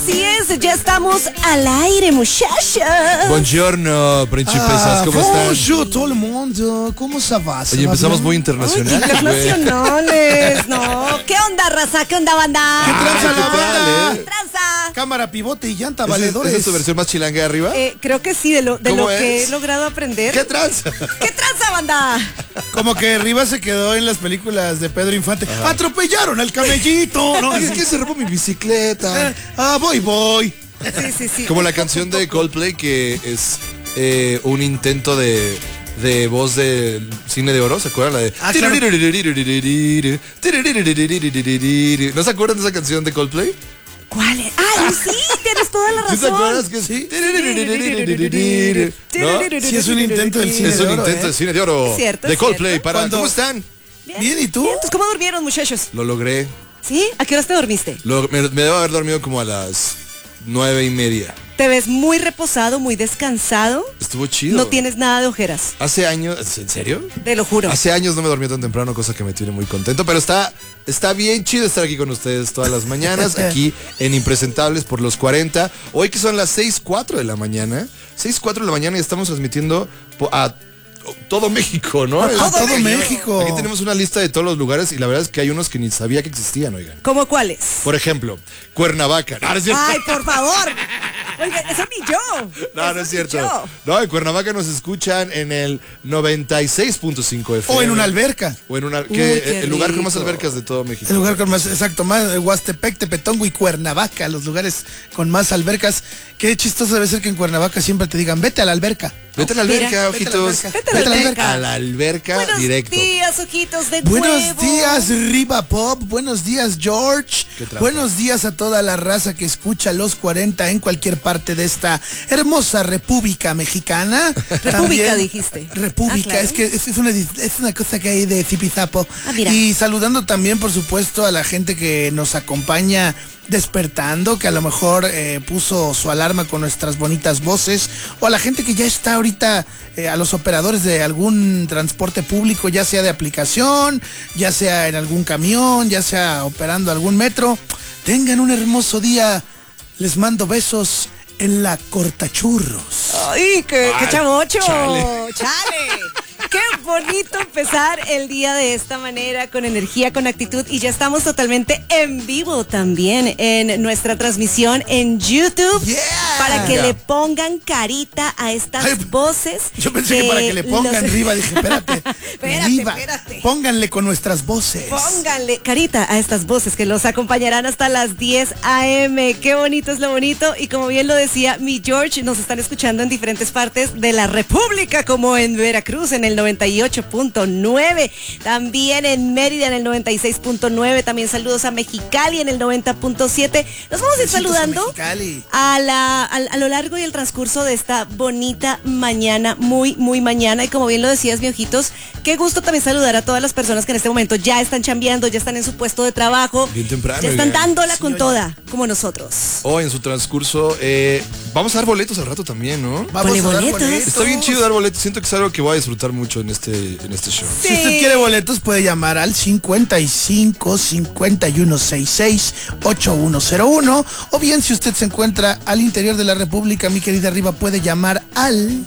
Así es, ya estamos al aire, muchachos. Buongiorno, principesas, ¿cómo están? Bonjour, todo el mundo. ¿Cómo se va? Oye, empezamos muy internacional. Internacionales, no. ¿Qué onda, raza? ¿Qué onda, banda? ¿Qué tranza la ¿qué tal, banda? Tranza. Cámara, pivote y llanta, ¿Esa valedores. es tu versión más chilanga de arriba? Creo que sí, de lo ¿Cómo que es? he logrado aprender. ¿Qué tranza? ¿Qué tranza, banda? Como que Rivas se quedó en las películas de Pedro Infante. Atropellaron al camellito. No, Es que se robó mi bicicleta. voy. Sí. Como la canción de Coldplay que es un intento de voz de cine de oro, ¿se acuerdan? La de... Ah, claro. ¿No se acuerdan de esa canción de Coldplay? ¿Cuál es? ¡Ay, sí! Tienes toda la razón. ¿Sí te acuerdas que sí? ¿No? Sí, es un intento del cine Es de un oro, intento de cine de oro. Es cierto, de es Coldplay. cierto. Para, ¿cómo están? Bien, ¿y tú? Entonces, ¿cómo durmieron, muchachos? Lo logré. ¿Sí? ¿A qué horas te dormiste? Me debo haber dormido como a las 9:30. Te ves muy reposado, muy descansado. Estuvo chido. No tienes nada de ojeras, Hace años, ¿en serio? te lo juro. Hace años no me dormí tan temprano, cosa que me tiene muy contento, pero está bien chido estar aquí con ustedes todas las mañanas, aquí en Impresentables por los 40. Hoy que son las 6:04 de la mañana, 6:04 de la mañana y estamos transmitiendo a todo México, ¿no? A todo México. Aquí tenemos una lista de todos los lugares y la verdad es que hay unos que ni sabía que existían, oigan. ¿Cómo cuáles? Por ejemplo, Cuernavaca. No, no es cierto. Ay, por favor. Oiga, eso ni yo. No, no es cierto. Yo. No, en Cuernavaca nos escuchan en el 96.5 FM. O en una alberca. O en una... Uy, que qué el lugar con más rico. albercas de todo México. El lugar con más, exacto, más Huastepec, Tepetongo y Cuernavaca, los lugares con más albercas. Qué chistoso debe ser que en Cuernavaca siempre te digan, vete a la alberca. Vete a la Mira, alberca, vete a la ojitos. alberca. Vete a la alberca. A la alberca Buenos directo. días, ojitos de Buenos nuevo. días, Riva Pop. Buenos días, George. ¿Qué trajo? Buenos días a toda la raza que escucha los 40 en cualquier parte de esta hermosa República Mexicana. República, dijiste. República, Ah, claro. es que es una cosa que hay de zipizapo. Ah, mira. Y saludando también, por supuesto, a la gente que nos acompaña despertando, que a lo mejor puso su alarma con nuestras bonitas voces, o a la gente que ya está ahorita, a los operadores de algún transporte público, ya sea de aplicación, ya sea en algún camión, ya sea operando algún metro. Tengan un hermoso día. Les mando besos en la cortachurros. Ay, qué chamocho. chale. Chale. Qué bonito empezar el día de esta manera, con energía, con actitud. Y ya estamos totalmente en vivo también en nuestra transmisión en YouTube. Yeah. Para que Ya. le pongan carita a estas Ay, voces. Yo pensé que para que le pongan Riva, dije, espérate. Riva, espérate. pónganle con nuestras voces. Pónganle carita a estas voces que los acompañarán hasta las 10 a.m. Qué bonito es lo bonito. Y como bien lo decía mi George, nos están escuchando en diferentes partes de la República, como en Veracruz en el 98.9, también en Mérida en el 96.9, también saludos a Mexicali en el 90.7. Nos vamos a ir Besitos a saludando Mexicali. a lo largo y el transcurso de esta bonita mañana, muy mañana. Y como bien lo decías, mi ojitos, qué gusto también saludar a todas las personas que en este momento ya están chambeando, ya están en su puesto de trabajo, Bien temprano, ya están oigan. dándola Sí, con oye. toda, como nosotros. O en su transcurso, vamos a dar boletos al rato también, ¿no? Vamos Ponle a dar boletos. boletos. Está bien chido dar boletos. Siento que es algo que voy a disfrutar mucho en este show. Si usted quiere boletos, puede llamar al 55 5166 8101. O bien, si usted se encuentra al interior de la República, mi querida Riva, puede llamar al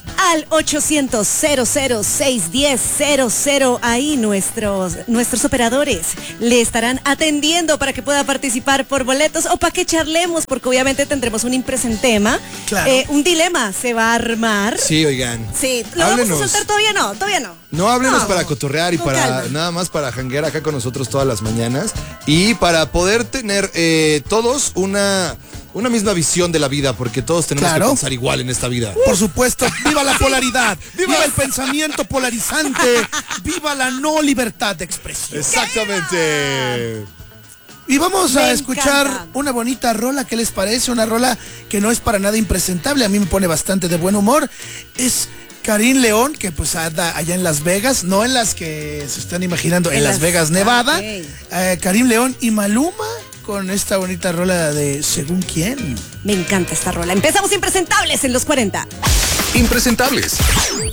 800-006-1000. Ahí nuestros operadores le estarán atendiendo para que pueda participar por boletos o para que charlemos, porque obviamente tendremos un impresentema. Claro. Un dilema se va a armar. Sí, oigan. Sí, ¿lo vamos a Háblenos. soltar? Todavía no. No, háblenos No, para cotorrear y con para calma. nada más para janguear acá con nosotros todas las mañanas y para poder tener todos una misma visión de la vida, porque todos tenemos Claro. que pensar igual en esta vida. Por supuesto, viva la polaridad, viva el pensamiento polarizante, viva la no libertad de expresión. Exactamente. Y vamos Me a escuchar encanta. una bonita rola, ¿qué les parece? Una rola que no es para nada impresentable, a mí me pone bastante de buen humor. Es Karim León, que pues anda allá en Las Vegas, no en las que se están imaginando, en Las Vegas, Nevada. Ok. Karim León y Maluma con esta bonita rola de Según Quién. Me encanta esta rola. Empezamos impresentables en los 40. Impresentables